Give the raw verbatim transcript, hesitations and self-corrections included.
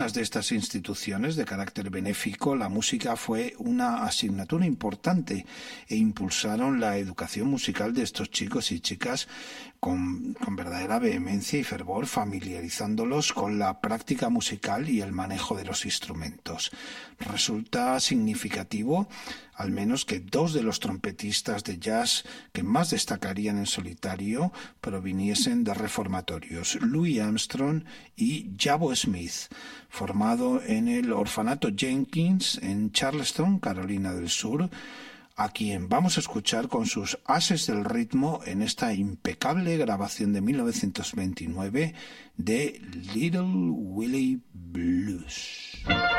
muchas de estas instituciones de carácter benéfico, la música fue una asignatura importante e impulsaron la educación musical de estos chicos y chicas con, con verdadera vehemencia y fervor, familiarizándolos con la práctica musical y el manejo de los instrumentos. Resulta significativo, al menos, que dos de los trompetistas de jazz que más destacarían en solitario proviniesen de reformatorios, Louis Armstrong y Jabo Smith, formado en el Orfanato Jenkins en Charleston, Carolina del Sur, a quien vamos a escuchar con sus ases del ritmo en esta impecable grabación de mil novecientos veintinueve de Little Willie Blues.